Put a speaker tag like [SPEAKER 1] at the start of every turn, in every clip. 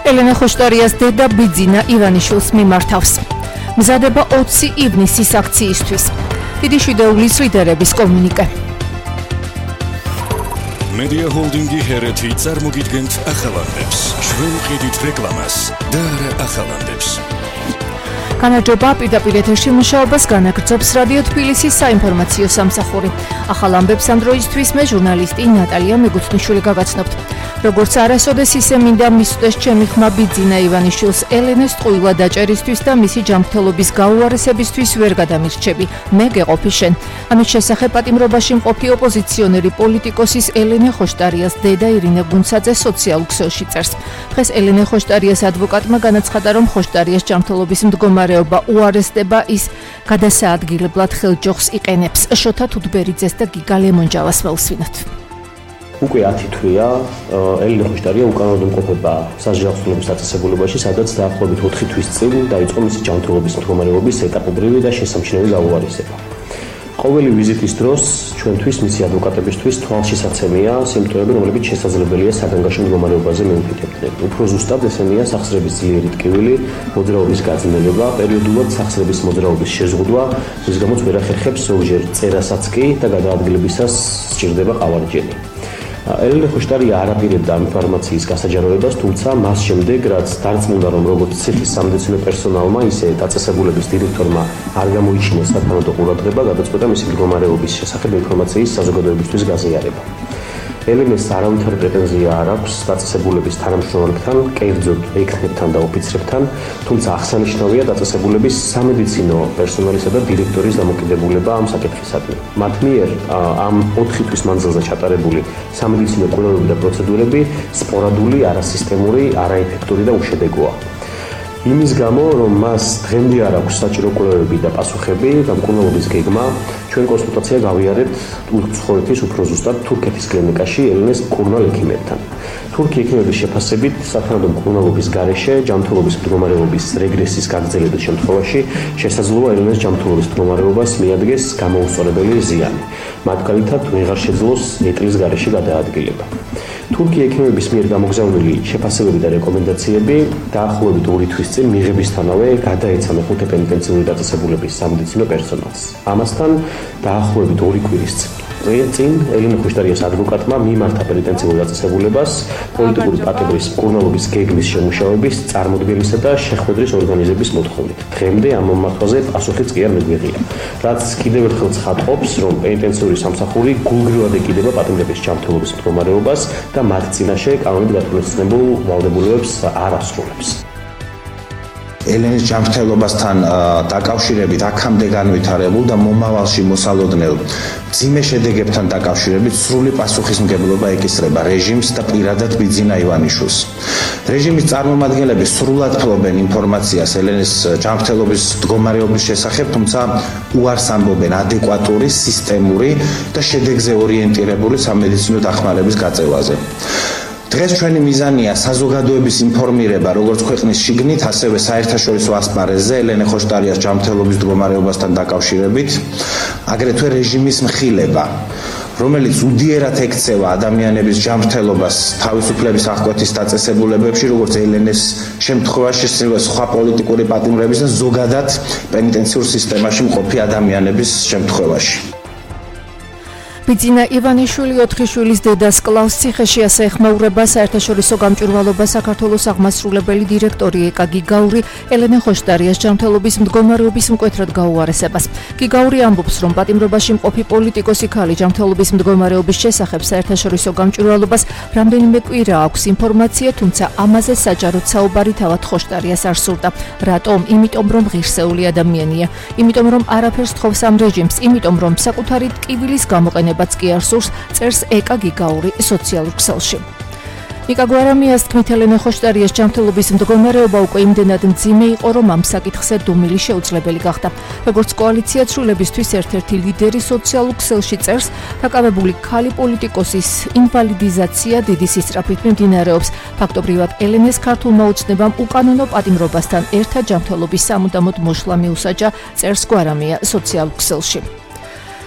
[SPEAKER 1] ელენე ხოშტარიას დედა ბიძინა ივანიშვილს მიმართავს. მზადება 20 ივნისის აქციისთვის. დიდი შვიდეულის ლიდერების კომუნიკე.
[SPEAKER 2] Media Holdingi ჰერეთი წარმოგიდგენთ ახალანდებს. ჩვენ ვყიდით რეკლამას და არა ახალანდებს.
[SPEAKER 1] განაჯობა პირდაპირ ეთერში მუშაობას განაგრძობს რადიო თბილისის საინფორმაციო სამსახური. ახალ ამბებს ამ დროისთვის მე ჟურნალისტი ნატალია მეგუთნიშვილი გაგაცნობთ. როგორც არასოდეს ისე მინდა მისვდეს ჩემი ხმა ბიძინა ივანიშვილს ელენეს ტყუილა დაჭერისთვის და მისი ჯანმრთელობის გაუარესებისთვის ვერ გადამირჩები. მე გეყოფი შენ. ამის შესახებ პატიმრობაში მყოფი ოპოზიციონერი პოლიტიკოსის ელენე ხოშტარიას დედა ირინე გუნცაძე სოციალურ ქსელში წერს. დღეს ელენე ხოშტარიას ადვოკატმა განაცხადა, რომ ხოშტარიას ჯანმრთელობის მდგომარეობა უარესდება, ის გადასაადგილებლად ხელჯოხს იყენებს. შოთა თუთბერიძეს და გიგა ლემონჯავას მოვსვინოთ.
[SPEAKER 3] უკვე 10 თვეა ელენე ხოშტარია უკანონოდ იმყოფება სასჯელს დაწესებულებაში, სადაც დაახლოებით 4 თვის წინ დაიწყო მისი ჯანმრთელობის მდგომარეობის ეტაპობრივი და შესამჩნევი გაუარესება. ყოველი ვიზიტის დროს ჩვენთვის მისი ადვოკატებისთვის თვალშისაცემია სიმპტომები, რომლებიც შესაძლებელია საგანგაშო მდგომარეობაზე მეუფიქებდნენ. უფრო ზუსტად ესენია სახსრების ძლიერი ტკივილი, მოძრაობის გაძნელება, პერიოდულად სახსრების მოძრაობის შეზღუდვა, რის გამოც ვერ ახერხებს ზოგჯერ წერასაც კი და გადაადგილებისას სჭირდება ყავარჯელი. ელენე ხოშტარია არ აპირებდა ინფორმაციის გასაჯაროებას, თუმცა მას შემდეგ, რაც დარწმუნდა, რომ როგორც ციხის სამედიცინო პერსონალმა, ისე დაწესებულების დირექტორმა არ გამოიჩინა საკანონმდებლო ყურადღება, გადაწყვეტა მისი მდგომარეობის შესახებ ინფორმაციის საზოგადოებისთვის გაზიარება. ელენეს არავითარი პრეტენზია არ აქვს დაწესებულების თანამშრომლებთან, კერძოდ ექნებთან და ოფიცრებთან, თუმცა აღსანიშნავია დაწესებულების სამედიცინო პერსონალისა და დირექტორის დამოკიდებულება ამ საკითხისადმი. მათ მიერ ამ 4 თვის მანძილზე ჩატარებული სამედიცინო კვლევები და პროცედურები სპორადული, არასისტემური, არაეფექტური და უშედეგოა. იმის გამო, რომ მას დღემდე არ აქვს საჭირო კვლევები და პასუხები და მკურნალობის გეგმა, ჩვენ კონსულტაცია გავიარეთ უცხოეთის, უფრო ზუსტად თურქეთის კლინიკაში ელენეს მკურნალ ექიმებთან. თურქი ექიმების შეფასებით, საკანონმდებლო მკურნალობის გარეშე ჯანმრთელობის მდგომარეობის რეგრესის გაგრძელების შემთხვევაში შესაძლოა ელენეს ჯანმრთელობის მდგომარეობას მიადგეს გამოუსწორებელი ზიანი. მათ გარითად ვეღარ შეძლოს ეტლის გარეშე გადაადგილება. თურქი ექიმების მიერ გამოგზავნილი შეფასებები და რეკომენდაციები დაახლოებით 2 თვის წინ მიღებისთანავე გადაეცა მეხუთე პენიტენციური დაწესებულების სამედიცინო პერსონალს. ამასთან დაახლოებით 2 კვირის წინ ელენე ხოშტარიას ადვოკატმა მიმართა პენიტენციურ დაწესებულებას პოლიტიკური პატიმრის მკურნალობის გეგმის შემუშავების, წარმოდგენისა და შეხვედრის ორგანიზების მოთხოვნით. დღემდე ამ მომართვაზე პასუხიც კი არ მიგვიღია, რაც კიდევ ერთხელ ცხადყოფს, რომ პენიტენციური სამსახური გულგრილად ეკიდება პატიმრების ჯანმრთელობის მდგომარეობას და მათ წინაშე კანონით გათვალისწინებულ ვალდებულებებს არ ასრულებს.
[SPEAKER 4] ელენეს ჯანმრთელობასთან დაკავშირებით აქამდე განვითარებულ და მომავალში მოსალოდნელ მძიმე შედეგებთან დაკავშირებით სრული პასუხისმგებლობა ეკისრება რეჟიმს და პირადად ბიძინა ივანიშვილს. რეჟიმის წარმომადგენლები სრულად ფლობენ ინფორმაციას ელენეს ჯანმრთელობის მდგომარეობის შესახებ, თუმცა უარს ამბობენ ადეკვატური, სისტემური და შედეგზე ორიენტირებული სამედიცინო დახმარების გაწევაზე. დღეს ჩვენი მიზანია საზოგადოების ინფორმირება როგორც ქვეყნის შიგნით, ასევე საერთაშორისო ასპარეზზე ელენე ხოშტარიას ჯანმრთელობის მდგომარეობასთან დაკავშირებით, აგრეთვე რეჟიმის მხილება, რომელიც უდიერად ექცევა ადამიანების ჯანმრთელობას თავისუფლების აღკვეთის დაწესებულებებში, როგორც ელენეს შემთხვევაში, სხვა პოლიტიკური პატიმრების და ზოგადად პენიტენციურ სისტემაში მყოფი ადამიანების შემთხვევაში.
[SPEAKER 1] ბიძინა ივანიშვილი 4 შვილის დედას კლავს ციხეში, ასე ეხმაურება საერთაშორისო გამჭვირვალობა საქართველოს აღმასრულებელი დირექტორი ეკა გიგაური ელენე ხოშტარიას ჯანმრთელობის მდგომარეობის მკვეთრად გაუარესებას. გიგაური ამბობს, რომ პატიმრობაში მყოფი პოლიტიკოსი ქალი ჯანმრთელობის მდგომარეობის შესახებ საერთაშორისო გამჭვირვალობას რამდენიმე კვირა აქვს ინფორმაცია, თუმცა ამაზე საჯაროდ საუბარი თავად ხოშტარიას არ სურდა. რატომ? იმიტომ რომ ღირსეული ადამიანია, იმიტომ რომ არაფერს თხოვს ამ რეჟიმს, იმიტომ რომ საკუთარი ტკივილის გამოყენება კი არ სურს, წერს ეკა გიგაური სოციალურ ქსელში. ნიკა გვარამიას თქმით, ელენე ხოშტარიას ჯანმრთელობის მდგომარეობა უკვე იმდენად მძიმე იყო, რომ ამ საკითხზე დუმილი შეუძლებელი გახდა. როგორც კოალიცია ცვლილებისთვის ერთ-ერთი ლიდერი სოციალურ ქსელში წერს, დაკავებული ქალი პოლიტიკოსის ინვალიდიზაცია დიდი სისწრაფით მიმდინარეობს. ფაქტობრივად ელენეს ქართულმა ოცნებამ უკანონო პატიმრობასთან ერთად ჯანმრთელობის სამუდამოდ მოშლა მიუსაჯა, წერს გვარამია სოციალურ ქსელში.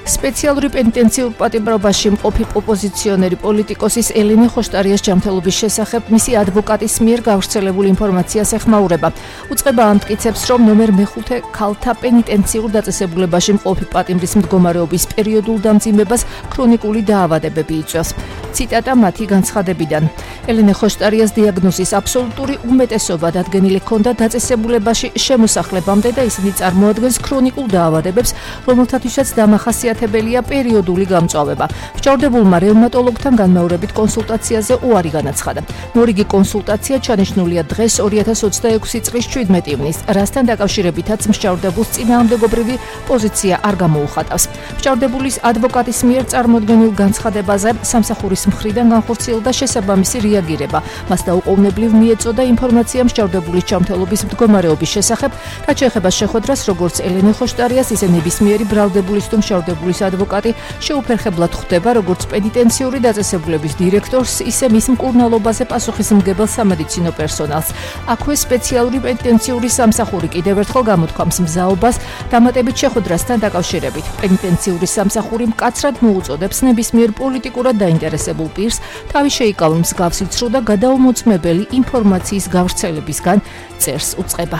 [SPEAKER 1] სპეციალური პენიტენციურ პატიმრობაში მყოფი ოპოზიციონერი პოლიტიკოსის ელენე ხოშტარიას ჯანმრთელობის შესახებ მისი ადვოკატის მიერ გავრცელებული ინფორმაციას ეხმაურება. უწყება ამტკიცებს, რომ ნომერ მე-5 ქალთა პენიტენციურ დაწესებულებაში მყოფი პატიმრის მდგომარეობის პერიოდულ დამძიმებას ქრონიკული დაავადებები იწვევს. ციტატა მათი განცხადებიდან. ელენე ხოშტარიას დიაგნოზის აბსოლუტური უმეტესობა დადგენილი ჰქონდა დაწესებულებაში შემოსახლებამდე და ისინი წარმოადგენს ქრონიკულ დაავადებებს, რომელთათვისაც დამახასიათებელია პერიოდული გამწვავება. მსჯავრდებულმა რევმატოლოგთან განმეორებით კონსულტაციაზე უარი განაცხადა. მორიგი კონსულტაცია ჩანიშნულია დღეს 2026 წლის 17 ივნისს, რასთან დაკავშირებითაც მსჯავრდებულს წინააღმდეგობრივი პოზიცია არ გამოუხატავს. მსჯავრდებულის ადვოკატის მიერ წარმოდგენილ განცხადებაზე სამსახურის მხრიდან განხორციელდა შესაბამისი რეაგირება. მას დაუყოვნებლივ მიეწოდა ინფორმაცია მსჯავრდებულის ჯანმრთელობის მდგომარეობის შესახებ, რაც შეეხება შეხვედრას როგორც ელენე ხოშტარიას, ისე ნებისმიერი ბრალდებულის თუ მსჯავრდებულის ადვოკატი შეუფერხებლად ხვდება როგორც პენიტენციური დაწესებულების დირექტორს, ისე მის მკურნალობაზე პასუხისმგებელ სამედიცინო პერსონალს. აქვე სპეციალური პენიტენციური სამსახური კიდევ ერთხელ გამოთქვამს მზაობას დამატებით შეხვედრასთან დაკავშირებით. პენიტენციური სამსახური მკაცრად მოუწოდებს ნებისმიერ პოლიტიკურად დაინტერესებულ პირს თავი შეიკავონ მსგავსი ცრუ და გადაუმოწმებელი ინფორმაციის გავრცელებისგან წერს უწყება.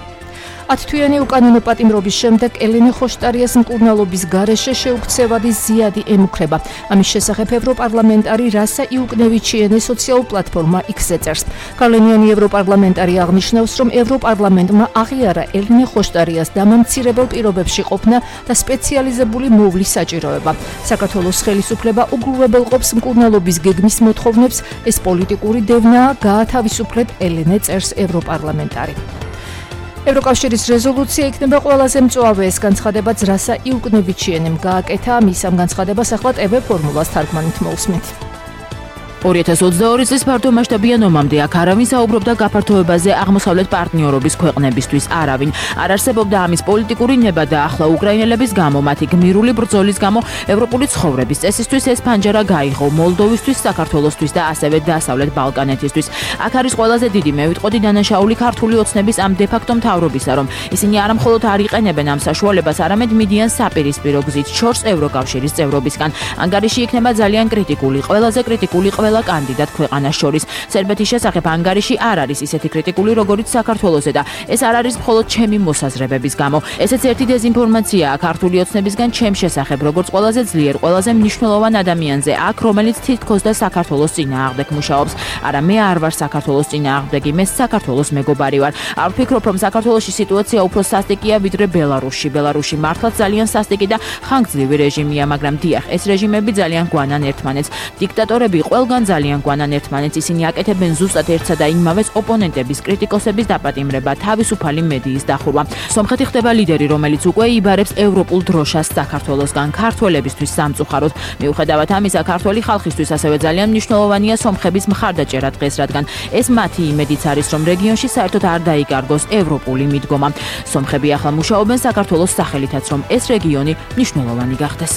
[SPEAKER 1] 10 თვიანი უკანონო პატიმრობის შემდეგ ელენე ხოშტარიას მკურნალობის გარეშე შეუქცევადი ზიადი ემუქრება. ამის შესახებ ევროპარლამენტარი რასა იუკნევიჩიენე სოციალურ პლატფორმა X-ზე წერს. გავლენიანი ევროპარლამენტარი აღნიშნავს, რომ ევროპარლამენტმა აღიარა ელენე ხოშტარიას დამამცირებელ პირობებში ყოფნა და სპეციალიზებული მოვლის საჭიროება. საქართველოს ხელისუფლება უგულებელყოფს მკურნალობის გეგმის მოთხოვნებს, ეს პოლიტიკური დევნაა, გაათავისუფლეთ ელენე, წერს ევროპარლამენტარი. ევროკავშირის რეზოლუცია იქნება ყველაზე მწვავე ეს განცხადებაც რასა იუკნევიჩიენემ გააკეთა. მის ამ განცხადებას ახლა TV ფორმულას თარგმანით მოვსმით.
[SPEAKER 5] 2022 წლის ფართო მასშტაბიან ომამდე აქ არავინ საუბრობდა გაფართოებაზე აღმოსავლეთ პარტნიორობის ქვეყნებისთვის. არავინ არ არსებობდა ამის პოლიტიკური ნება და ახლა უკრაინელების გამო, მათი გმირული ბრძოლის გამო ევროპული ცხოვრების წესისთვის ეს ფანჯარა გაიღო მოლდოვისთვის, საქართველოსთვის და ასევე დასავლეთ ბალკანეთისთვის. აქ არის ყველაზე დიდი, მე ვიტყოდი, დანაშაული ქართული ოცნების ამ დე-ფაქტო მთავრობისა, რომ ისინი არა მხოლოდ არ იყენებენ ამ საშუალებას, არამედ მიდიან საპირისპირო გზით შორს ევროკავშირის წევრობისგან. ანგარიში იქნება ძალიან კრიტიკული, ყველაზე კრიტიკული კანდიდატ ქვეყანას შორის. სერბეთის შესახებ ანგარიში არ არის ისეთი კრიტიკული, როგორიც საქართველოზე და ეს არ არის მხოლოდ ჩემი მოსაზრებების გამო. ესეც ერთი დეზინფორმაციაა ქართული ოცნებისგან ჩემ შესახებ, როგორც ყველაზე ძლიერ, ყველაზე მნიშვნელოვან ადამიანზე, აქ რომელიც თითქოს და საქართველოს წინააღმდეგ მუშაობს. არა, მე არ ვარ საქართველოს წინააღმდეგი, მე საქართველოს მეგობარი ვარ. არ ვფიქრობ, რომ საქართველოში სიტუაცია უფრო სასტიკია ვიდრე ბელარუსში. ბელარუსში მართლაც ძალიან სასტიკი და ხანგრძლივი რეჟიმია, მაგრამ დიახ, ეს რეჟიმები ძალიან გვანან ერთმანეთს. დიქტატორები ყველგან ძალიან გვანან ერთმანეთს, ისინი აკეთებენ ზუსტად ერთსა და იმავეს ოპონენტების, კრიტიკოსების დაპატიმრება, თავისუფალი მედიის დახურვა. სომხეთი ხდება ლიდერი, რომელიც უკვე იბარებს ევროპულ დროშას საქართველოსგან ქართველებისთვის სამწუხაროდ. მიუხედავად ამისა, ქართველი ხალხისთვის ასევე ძალიან მნიშვნელოვანია სომხების მხარდაჭერა დღეს, რადგან ეს მათი იმედიც არის, რომ რეგიონში საერთოდ არ დაიკარგოს ევროპული მიდგომა. სომხები ახლა მუშაობენ საქართველოს სახელითაც, რომ ეს რეგიონი მნიშვნელოვანი გახდეს.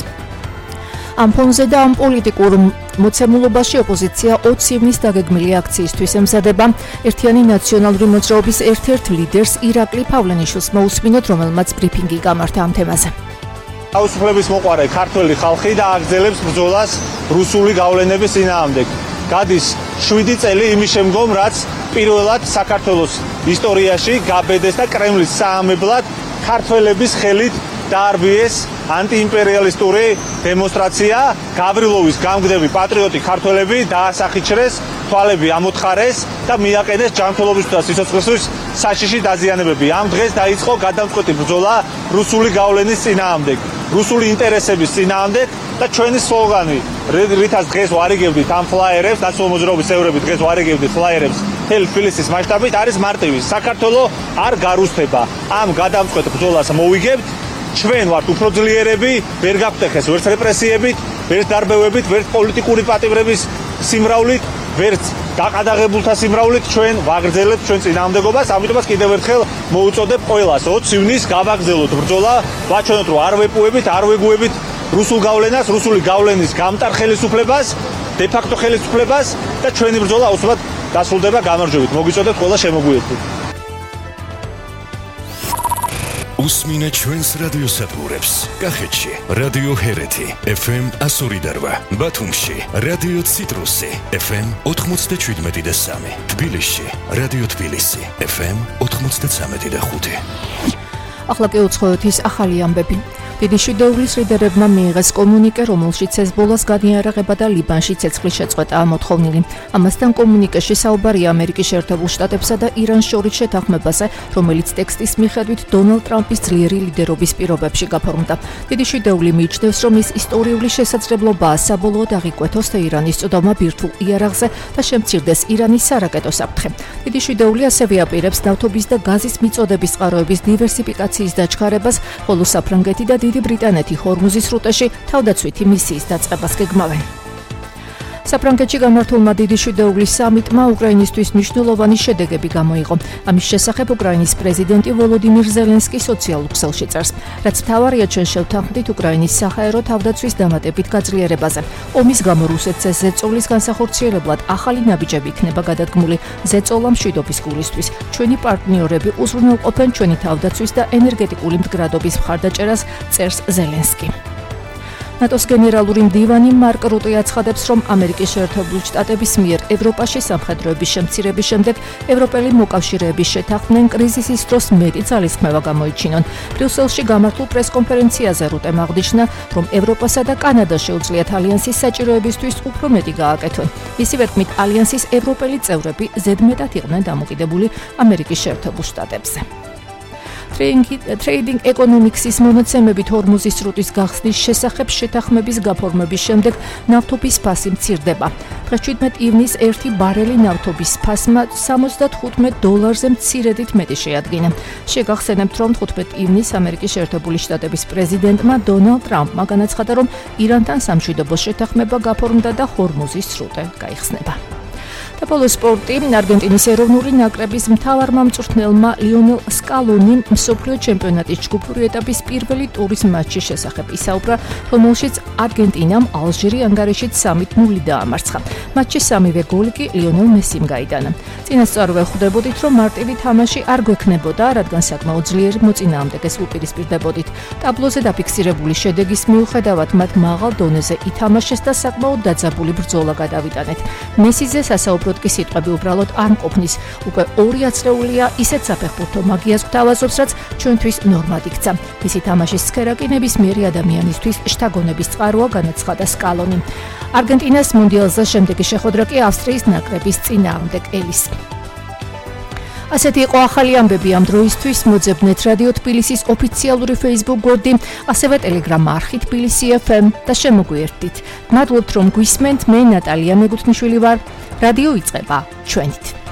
[SPEAKER 1] ამ ფონზე და ამ პოლიტიკურ მოცემულობაში ოპოზიცია 20 ივნის დაგეგმილი აქციისთვის ემზადება. ერთიანი ნაციონალური მოძრაობის ერთ-ერთ ლიდერს ირაკლი ფავლენიშვილს მოусმინოთ, რომელმაც ბრიფინგი გამართა ამ თემაზე.
[SPEAKER 6] თავისუფლების მოყვარე ქართველი ხალხი და აგრძელებს ბრძოლას რუსული გავლენების წინააღმდეგ. გადის 7 წელი იმის შემდგომ, რაც პირველად საქართველოს ისტორიაში გაბედეს და კრემლის საამებლად ქართველების ხელით დაარბიეს ანტიიმპერიალისტური დემონსტრაცია. გავრილოვის გამგდები პატრიოტი ქართველები დაასახიჩრეს, თვალები ამოთხარეს და მიაყენეს ჯანმრთელობის და სიცოცხლისთვის საშიში დაზიანებები. ამ დღეს დაიწყო გადამწყვეტი ბრძოლა რუსული გავლენის წინააღმდეგ, რუსული ინტერესების წინააღმდეგ და ჩვენი სლოგანი, რითაც დღეს ვარიგებდით ამ ფლაიერებს, ნაციონალური მოძრაობის წევრები დღეს ვარიგებდით ფლაიერებს მთელი თბილისის მასშტაბით, არის მარტივი: საქართველოს არ გარუსთება. ამ გადამწყვეტ ბრძოლას მოვიგებთ. ჩვენ ვართ უფრო ძლიერები, ვერ გაგვტეხეს ვერც რეპრესიებით, ვერც დარბევებით, ვერც პოლიტიკური პატიმრების სიმრავლით, ვერც დაყადაღებულთა სიმრავლით. ჩვენ ვაგრძელებთ ჩვენ წინააღმდეგობას, ამიტომაც კიდევ ერთხელ მოუწოდებ ყველას 20 ივნისს გავაგრძელოთ ბრძოლა, ვაჩვენოთ, რომ არ ვეპუებით, არ ვეგუებით რუსულ გავლენას, რუსული გავლენის გამტარ ხელისუფლებას, დე-ფაქტო ხელისუფლებას და ჩვენი ბრძოლა აუცილებლად დასრულდება გამარჯვებით. მოგიწოდეთ ყველა შემოგვიერთდეთ.
[SPEAKER 2] უსმინე ჩვენს რადიოსადგურებს. კახეთში რადიო ჰერეთი FM 102.8, ბათუმში რადიო ციტრუსი FM 97.3, თბილისში რადიო თბილისი FM 93.5.
[SPEAKER 1] ახლა კი უცხოეთის ახალი ამბები. დიდი შვიდეულის ლიდერებმა მიიღეს კომუნიკე, რომელშიც ჰეზბოლას განიარაღება და ლიბანში ცეცხლის შეწყვეტაა მოთხოვნილი. ამასთან კომუნიკეში საუბარია ამერიკის შეერთებულ შტატებსა და ირანს შორის შეთანხმებაზე, რომელიც ტექსტის მიხედვით დონალდ ტრამპის ძლიერი ლიდერობის პირობებში გაფორმდა. დიდი შვიდეული მიიჩნევს, რომ ის ისტორიული შესაძლებლობაა საბოლოოდ აღიკვეთოს თეირანის წოდავმა ბირთვულ იარაღზე და შემცირდეს ირანის სარაკეტო საფრთხე. დიდი შვიდეული ასევე აპირებს ნავთობის და გაზის მიწოდების წყაროების დივერსიფიკაციის დაჩქარებას, ხოლო საფრანგეთი და დიდი ბრიტანეთი ჰორმუზის სრუტეში თავდაცვითი მისიის დაწყებას გეგმავენ. საფრანგეთში გამართულმა დიდი შვიდეულის სამიტმა უკრაინისთვის მნიშვნელოვანი შედეგები გამოიღო. ამის შესახებ უკრაინის პრეზიდენტი ვოლოდიმირ ზელენსკი სოციალურ ქსელში წერს, რაც მთავარია ჩვენ შევთანხმდით უკრაინის საჰაერო თავდაცვის დამატებით გაძლიერებაზე. ომის გამო რუსეთს ზეწოლის განსახორციელებლად ახალი ნაბიჯები იქნება გადადგმული ზეწოლა მშვიდობის გულისთვის. ჩვენი პარტნიორები უზრუნველყოფენ ჩვენი თავდაცვის და ენერგეტიკული მდგრადობის მხარდაჭერას, წერს ზელენსკი. ნატოს გენერალური მდივანი მარკ რუტე აცხადებს, რომ ამერიკის შეერთებული შტატების მიერ ევროპაში სამხედროების შემცირების შემდეგ ევროპელი მოკავშირეების შეთანხმდნენ კრიზისის დროს მეტი ძალისხმევა გამოიჩინონ. ბრიუსელში გამართულ პრესკონფერენციაზე რუტემ აღნიშნა, რომ ევროპასა და კანადას შეუძლიათ ალიანსის საჭიროებისთვის უფრო მეტი გააკეთონ. მისივე თქმით, ალიანსის ევროპელი წევრები ზედმეტად იყვნენ დამოკიდებული ამერიკის შეერთებულ შტატებზე. Trading Economics-ის მონაცემებით ჰორმუზის სრუტის გახსნის შესახებ შეთანხმების გაფორმების შემდეგ ნავთობის ფასი მცირდება. დღეს 17 ივნის 1 ბარელი ნავთობის ფასმა $75 მცირედით მეტი შეადგინა. შეგახსენებთ, რომ 15 ივნის ამერიკის შეერთებული შტატების პრეზიდენტმა დონალდ ტრამპმა განაცხადა, რომ ირანთან სამშვიდობო შეთანხმება გაფორმდა და ჰორმუზის სრუტე გაიხსნება. და ბოლოს სპორტი. არგენტინის ეროვნული ნაკრების მთავარმა მწვრთნელმა ლიონელ სკალონიმ მსოფლიო ჩემპიონატის ჯგუფური ეტაპის პირველი ტურის მატჩის შესახებ ისაუბრა, რომელშიც არგენტინამ ალჟირი ანგარიშით 3-0 დაამარცხა. მატჩის სამივე გოლი კი ლიონელ მესიმ გაიტანა. წინასწარვე ხვდებოდით, რომ მარტივი თამაში არ გვექნებოდა, რადგან საკმაოდ ძლიერი მოწინააღმდეგეს უპირისპირდებოდით. ტაბლოზე დაფიქსირებული შედეგის მიუხედავად მათ მაღალ დონეზე ითამაშეს და საკმაოდ დაძაბული ბრძოლა გადავიტანეთ. მესიზე სასაუბროდ კი სიტყვები უბრალოდ არ მყოფნის. უკვე 2 ათწლეულია ისეთ საფეხბურთო მაგიას გვთავაზობს, რაც ჩვენთვის ნორმად იქცა. მისი თამაშის სქერა კი ნებისმიერი ადამიანისთვის შთაგონების წყაროა, განაცხადა სკალონი. არგენტინას მუნდიალზე შემდეგი შეხვედრა კი ავსტრიის ნაკრების წინააღმდეგ ელის. ასეთი იყო ახალი ამბები ამ დროისთვის. მოძებნეთ რადიო თბილისის ოფიციალური Facebook გვერდი, ასევე Telegram არხი თბილისი FM და შემოგვიერთდით. მადლობთ, რომ გვისმენთ. მე ნატალია მეგუთნიშვილი ვარ. რადიო იწყება ჩვენით.